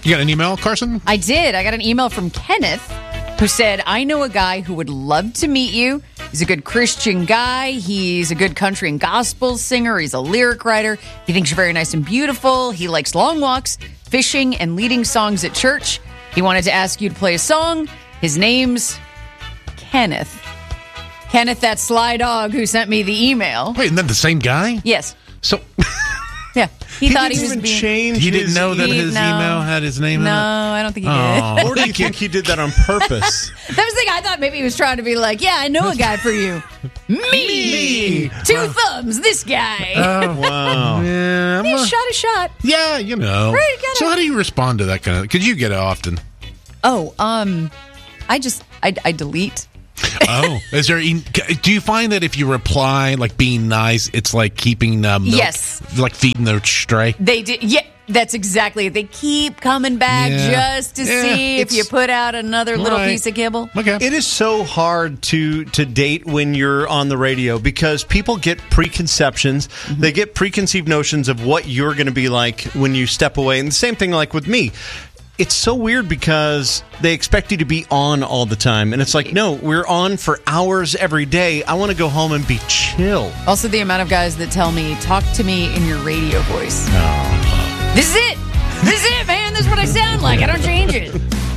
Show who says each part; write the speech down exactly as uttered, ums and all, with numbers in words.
Speaker 1: You got an email, Carson?
Speaker 2: I did. I got an email from Kenneth who said, I know a guy who would love to meet you. He's a good Christian guy. He's a good country and gospel singer. He's a lyric writer. He thinks you're very nice and beautiful. He likes long walks, fishing, and leading songs at church. He wanted to ask you to play a song. His name's Kenneth. Kenneth, that sly dog who sent me the email.
Speaker 1: Wait, and then the same guy?
Speaker 2: Yes.
Speaker 1: So
Speaker 2: Yeah. He,
Speaker 3: He
Speaker 2: thought
Speaker 3: didn't
Speaker 2: he was
Speaker 3: even
Speaker 2: being...
Speaker 3: change
Speaker 1: he
Speaker 3: his
Speaker 1: didn't know that
Speaker 2: He-
Speaker 1: his
Speaker 2: no.
Speaker 1: email had his name
Speaker 2: No,
Speaker 1: in it?
Speaker 2: I don't think he
Speaker 1: Oh.
Speaker 2: did.
Speaker 3: Or do you think he did that on purpose?
Speaker 2: That was the thing. I thought maybe he was trying to be like, yeah, I know a guy for you. Me.
Speaker 1: Me.
Speaker 2: Two thumbs, this guy.
Speaker 3: Wow.
Speaker 1: Yeah, I'm
Speaker 2: He
Speaker 1: a-
Speaker 2: shot a shot.
Speaker 1: yeah, you know.
Speaker 2: Right, gotta-
Speaker 1: So how do you respond to that kind of... Because you get it often.
Speaker 2: Oh, um, I just, I, I delete.
Speaker 1: Oh. Is there... e- Do you find that if you reply, like, being nice, it's like keeping uh, milk...
Speaker 2: Yes.
Speaker 1: Like feeding the stray?
Speaker 2: They did, yeah, that's exactly it. They keep coming back
Speaker 1: Yeah.
Speaker 2: just to
Speaker 1: Yeah,
Speaker 2: see if
Speaker 1: it's-
Speaker 2: you put out another little
Speaker 1: Right.
Speaker 2: piece of kibble.
Speaker 1: Okay.
Speaker 3: It is so hard to to date when you're on the radio because people get preconceptions.
Speaker 2: Mm-hmm.
Speaker 3: They get preconceived notions of what you're going to be like when you step away. And the same thing like with me. It's so weird because they expect you to be on all the time. And it's like, no, we're on for hours every day. I want to go home and be chill.
Speaker 2: Also, the amount of guys that tell me, talk to me in your radio voice. This is it. This is it, man. This is what I sound like. I don't change it.